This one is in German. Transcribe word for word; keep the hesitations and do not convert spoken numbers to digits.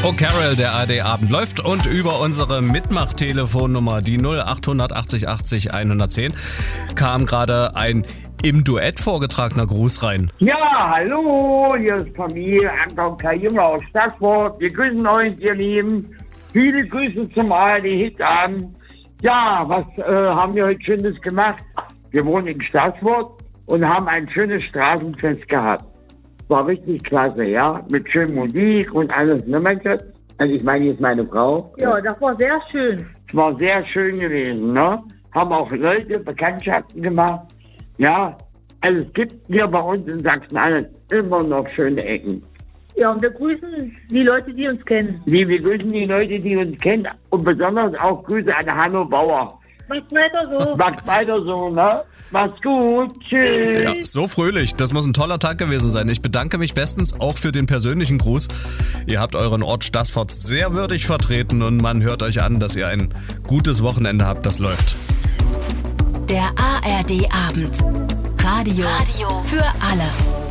Oh Carol, der A R D-Abend läuft und über unsere Mitmach-Telefonnummer, die null acht achtzig achtzig hundertzehn, kam gerade ein im Duett vorgetragener Gruß rein. Ja, hallo, hier ist Familie Anton K. Jünger aus Stassfurt. Wir grüßen euch, ihr Lieben. Viele Grüße zum A R D-Hit-Abend. Ja, was äh, haben wir heute Schönes gemacht? Wir wohnen in Stassfurt und haben ein schönes Straßenfest gehabt. War richtig klasse, ja, mit schöner Musik und alles, ne, mein Schatz? Also ich meine jetzt meine Frau. Ja, das war sehr schön. Es war sehr schön gewesen, ne? Haben auch Leute, Bekanntschaften gemacht. Ja, also es gibt hier bei uns in Sachsen-Anhalt immer noch schöne Ecken. Ja, und wir grüßen die Leute, die uns kennen. Wie, wir grüßen die Leute, die uns kennen und besonders auch Grüße an Hanno Bauer. Macht's weiter so. Macht's weiter so, ne? Macht's gut. Tschüss. Ja, so fröhlich. Das muss ein toller Tag gewesen sein. Ich bedanke mich bestens auch für den persönlichen Gruß. Ihr habt euren Ort Stassfurt sehr würdig vertreten und man hört euch an, dass ihr ein gutes Wochenende habt. Das läuft. Der A R D-Abend. Radio, Radio für alle.